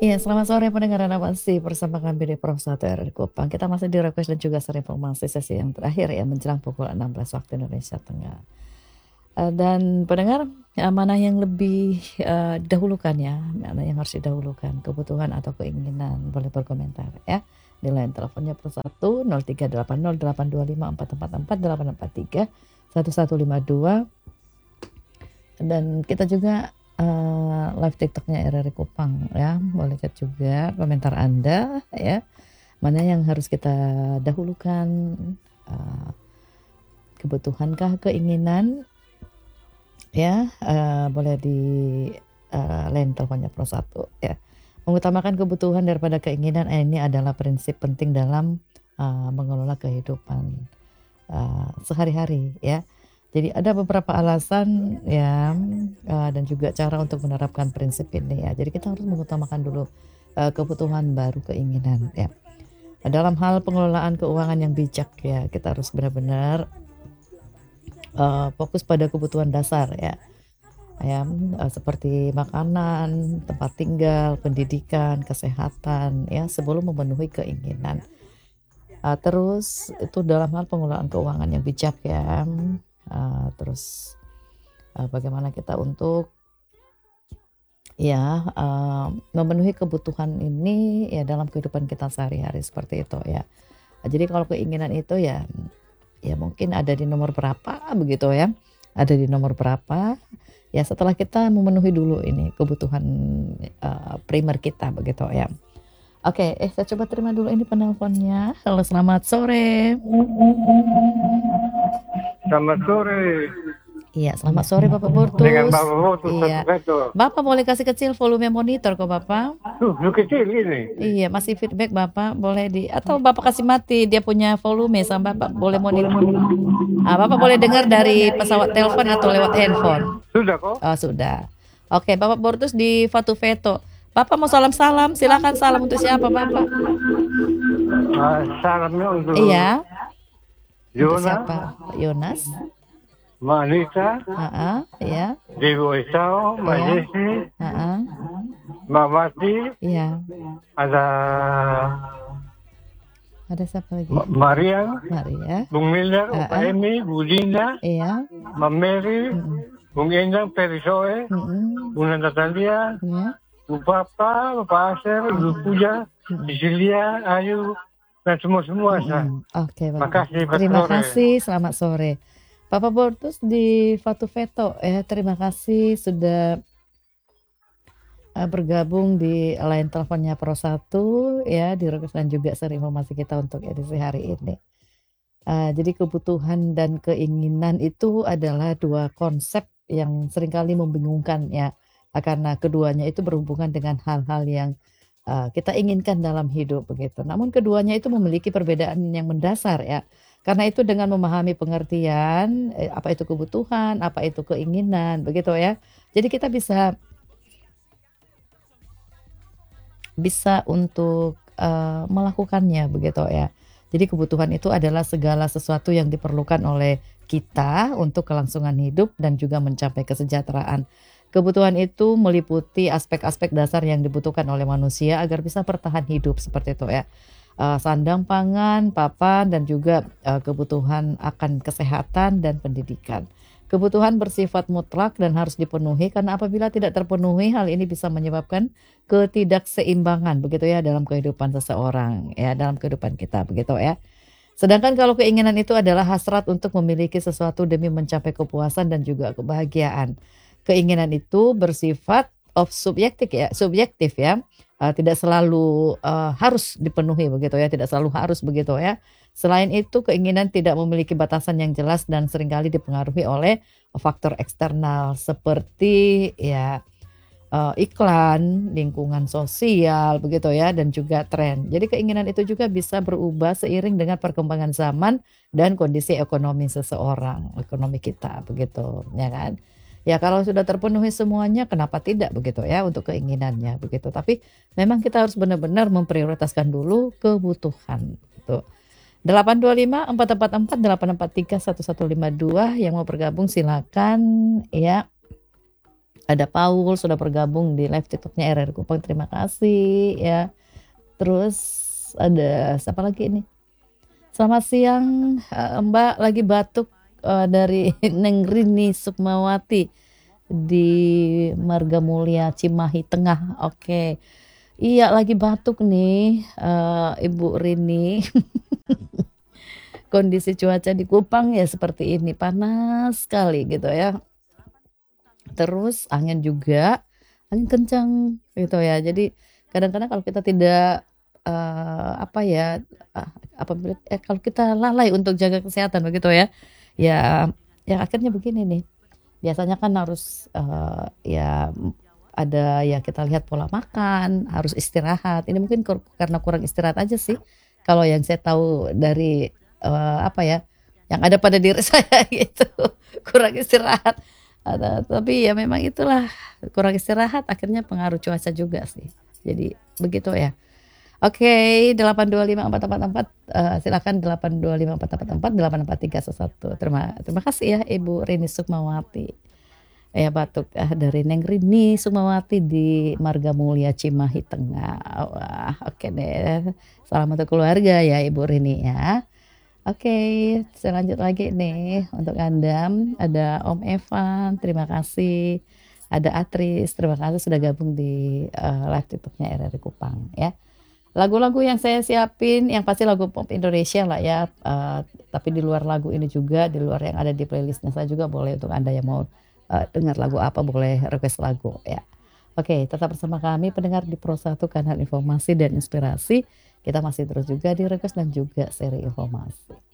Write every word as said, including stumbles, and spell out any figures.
Iya, selamat sore pendengar Narasi bersama kami di Prof satu R R Kupang. Kita masih di request dan juga seri informasi sesi yang terakhir ya menjelang pukul enam belas waktu Indonesia Tengah. Uh, dan pendengar, uh, mana yang lebih uh, dahulukan ya, mana yang harus didahulukan, kebutuhan atau keinginan, boleh berkomentar ya. Di line teleponnya plus satu nol tiga delapan nol delapan dua lima empat empat empat delapan empat tiga satu satu lima dua. Dan kita juga uh, live TikToknya R R Kupang ya, boleh chat juga komentar Anda ya, mana yang harus kita dahulukan, uh, kebutuhankah, keinginan ya, uh, boleh di uh, line teleponnya Pro satu ya. Mengutamakan kebutuhan daripada keinginan, eh, ini adalah prinsip penting dalam uh, mengelola kehidupan uh, sehari-hari ya. Jadi ada beberapa alasan ya, uh, dan juga cara untuk menerapkan prinsip ini ya. Jadi kita harus mengutamakan dulu uh, kebutuhan baru keinginan ya. Dalam hal pengelolaan keuangan yang bijak ya, kita harus benar-benar uh, fokus pada kebutuhan dasar ya. Ya, uh, seperti makanan, tempat tinggal, pendidikan, kesehatan ya, sebelum memenuhi keinginan. Uh, terus itu dalam hal pengelolaan keuangan yang bijak ya. Uh, terus uh, bagaimana kita untuk ya uh, memenuhi kebutuhan ini ya dalam kehidupan kita sehari-hari seperti itu ya. Uh, jadi kalau keinginan itu ya ya mungkin ada di nomor berapa begitu ya, ada di nomor berapa ya, setelah kita memenuhi dulu ini kebutuhan uh, primer kita begitu ya. Oke, eh saya coba terima dulu ini penelponnya. Halo, selamat sore. Selamat sore. Iya, selamat sore Bapak Bortus. Dengan Bapak Bortus. Iya. Bapak boleh kasih kecil volume monitor kok Bapak? Tuh, lu kecil ini. Iya, masih feedback Bapak, boleh di atau Bapak kasih mati, dia punya volume sama Bapak boleh monitor. Ah, Bapak boleh dengar dari pesawat telepon atau lewat handphone? Sudah kok? Oh, sudah. Oke, Bapak Bortus di Fatu Veto. Bapak mau salam-salam, silakan salam untuk siapa Bapak? Uh, salamnya untuk Iya. Untuk Jonas, siapa? Yonas. Manita, Heeh, ya. Dewi Esau, Mbak Iya. Desi, Heeh. Mbak Mati, Iya. ada Ada siapa lagi? Ma- Maria, Maria. Bung Miller, Ah, Opa ah. Emi, Bu Dinda, Iya. Mbak Mary, Mm-mm. Bung Endang, Perisoe, Mm-mm. Bu Natalia, Ya. Bu Papa, Bapak Aser, Bu Puja, Cecilia, Ayu, dan semua-semua. Sa. Mm-mm. Oke, Bapak. Makasih, Pak Terima Sore. kasih, selamat sore. Bapak Bortus di Fatu Veto, ya terima kasih sudah uh, bergabung di line teleponnya Pro satu ya, di request dan juga seri informasi kita untuk edisi hari ini. Uh, jadi kebutuhan dan keinginan itu adalah dua konsep yang seringkali membingungkan ya, karena keduanya itu berhubungan dengan hal-hal yang uh, kita inginkan dalam hidup begitu. Namun keduanya itu memiliki perbedaan yang mendasar ya. Karena itu dengan memahami pengertian eh, apa itu kebutuhan, apa itu keinginan begitu ya. Jadi kita bisa bisa untuk uh, melakukannya begitu ya. Jadi kebutuhan itu adalah segala sesuatu yang diperlukan oleh kita untuk kelangsungan hidup dan juga mencapai kesejahteraan. Kebutuhan itu meliputi aspek-aspek dasar yang dibutuhkan oleh manusia agar bisa bertahan hidup seperti itu ya. Uh, sandang pangan, papan, dan juga uh, kebutuhan akan kesehatan dan pendidikan. Kebutuhan bersifat mutlak dan harus dipenuhi karena apabila tidak terpenuhi hal ini bisa menyebabkan ketidakseimbangan begitu ya dalam kehidupan seseorang ya, dalam kehidupan kita begitu ya. Sedangkan kalau keinginan itu adalah hasrat untuk memiliki sesuatu demi mencapai kepuasan dan juga kebahagiaan. Keinginan itu bersifat of subjektif ya, subjektif ya. Uh, tidak selalu uh, harus dipenuhi begitu ya, tidak selalu harus begitu ya. Selain itu keinginan tidak memiliki batasan yang jelas dan seringkali dipengaruhi oleh faktor eksternal seperti ya uh, iklan, lingkungan sosial begitu ya, dan juga tren. Jadi keinginan itu juga bisa berubah seiring dengan perkembangan zaman dan kondisi ekonomi seseorang, ekonomi kita begitu ya kan. Ya kalau sudah terpenuhi semuanya kenapa tidak begitu ya untuk keinginannya begitu. Tapi memang kita harus benar-benar memprioritaskan dulu kebutuhan gitu. delapan dua lima empat empat empat delapan empat tiga satu satu lima dua yang mau bergabung silakan ya. Ada Paul sudah bergabung di live TikToknya R R Kupang, terima kasih ya. Terus ada siapa lagi ini? Selamat siang eh, Mbak, lagi batuk eh, dari Neng Rini Sukmawati di Marga Mulia Cimahi Tengah. Oke, iya lagi batuk nih eh, Ibu Rini. Kondisi cuaca di Kupang ya seperti ini, panas sekali gitu ya. Terus angin juga, angin kencang gitu ya. Jadi kadang-kadang kalau kita tidak eh, apa ya, ah, apabila eh, kalau kita lalai untuk jaga kesehatan begitu ya, ya, ya akhirnya begini nih. Biasanya kan harus eh, ya ada ya kita lihat pola makan, harus istirahat. Ini mungkin kur- karena kurang istirahat aja sih. Kalau yang saya tahu dari eh, apa ya, yang ada pada diri saya gitu, kurang istirahat. Ada, tapi ya memang itulah kurang istirahat akhirnya pengaruh cuaca juga sih. Jadi begitu ya. Oke, delapan dua lima empat empat empat eh, silakan delapan dua lima empat empat empat delapan empat tiga satu. Terima terima kasih ya Ibu Rini Sukmawati. Ya batuk ah, dari Neng Rini Sukmawati di Marga Mulia Cimahi Tengah. Wah, oke deh. Salam untuk keluarga ya Ibu Rini ya. Oke, saya lanjut lagi nih untuk Anda. Ada Om Evan, terima kasih. Ada Atris, terima kasih sudah gabung di eh, live TikToknya R R Kupang ya. Lagu-lagu yang saya siapin, yang pasti lagu pop Indonesia lah ya. Eh, tapi di luar lagu ini juga, di luar yang ada di playlistnya saya juga boleh untuk Anda yang mau eh, dengar lagu apa, boleh request lagu ya. Oke, tetap bersama kami pendengar di Pro satu Kanal Informasi dan Inspirasi. Kita masih terus juga di request dan juga seri informasi.